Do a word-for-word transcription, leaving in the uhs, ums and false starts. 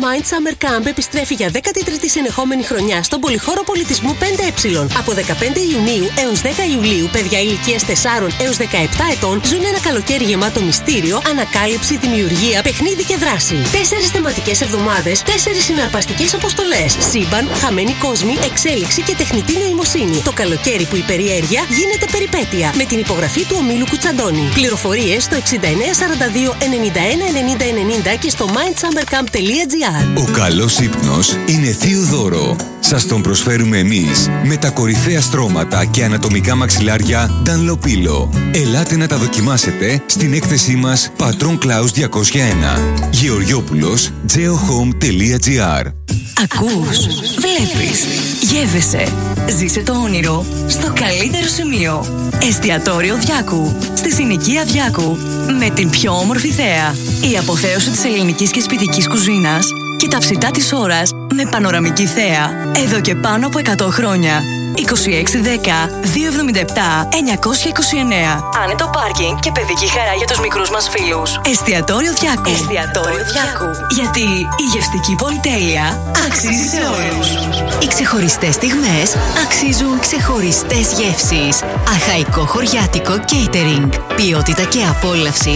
Mind Summer Camp επιστρέφει για δέκατη τρίτη συνεχόμενη χρονιά στον Πολυχώρο Πολιτισμού πέντε ε. Από δεκαπέντε Ιουνίου έως δέκα Ιουλίου, παιδιά ηλικίας τεσσάρων έως δεκαεπτά ετών ζουν ένα καλοκαίρι γεμάτο μυστήριο, ανακάλυψη, δημιουργία, παιχνίδι και δράση. Τέσσερις θεματικές εβδομάδες, τέσσερις συναρπαστικές αποστολές. Σύμπαν, χαμένοι κόσμοι, εξέλιξη και τεχνητή νοημοσύνη. Το καλοκαίρι που η περιέργεια γίνεται περιπέτεια. Με την υπογραφή του ομίλου Κουτσαντώνη. Πληροφορίες στο εξήντα εννέα σαράντα δύο ενενήντα ένα ενενήντα ενενήντα και στο mind summer camp τελεία gr. Ο καλός ύπνος είναι θείο δώρο. Σας τον προσφέρουμε εμείς με τα κορυφαία στρώματα και ανατομικά μαξιλάρια Dunlopillo. Ελάτε να τα δοκιμάσετε στην έκθεσή μας Patron Klaus διακόσια ένα. Γεωργιόπουλος, geohome τελεία gr. Ακούς, βλέπεις, γεύεσαι. Ζήσε το όνειρο στο καλύτερο σημείο. Εστιατόριο Διάκου, στη συνοικία Διάκου. Με την πιο όμορφη θέα. Η αποθέωση της ελληνικής και σπιτικής κουζίνας και τα ψητά της ώρας με πανοραμική θέα. Εδώ και πάνω από εκατό χρόνια. είκοσι έξι δέκα διακόσια εβδομήντα επτά εννιακόσια είκοσι εννέα. Άνετο πάρκινγκ και παιδική χαρά για τους μικρούς μας φίλους. Εστιατόριο Διάκου. Εστιατόριο Διάκου. Γιατί η γευστική πολυτέλεια αξίζει σε όλους. Οι ξεχωριστές στιγμές αξίζουν ξεχωριστές γεύσεις. Αχαϊκό χωριάτικο catering. Ποιότητα και απόλαυση